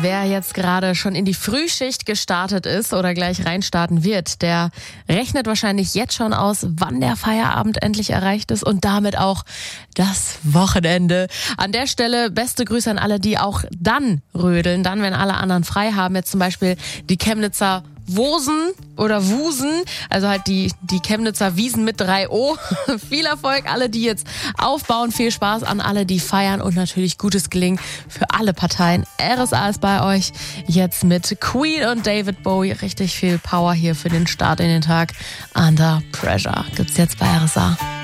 wer jetzt gerade schon in die Frühschicht gestartet ist oder gleich reinstarten wird, der rechnet wahrscheinlich jetzt schon aus, wann der Feierabend endlich erreicht ist und damit auch das Wochenende. An der Stelle beste Grüße an alle, die auch dann rödeln, dann, wenn alle anderen frei haben. Jetzt zum Beispiel die Chemnitzer Wosen oder Wusen, also halt die Chemnitzer Wiesen mit 3 O. Viel Erfolg, alle, die jetzt aufbauen. Viel Spaß an alle, die feiern und natürlich gutes Gelingen für alle Parteien. RSA ist bei euch jetzt mit Queen und David Bowie. Richtig viel Power hier für den Start in den Tag. Under Pressure gibt's jetzt bei RSA.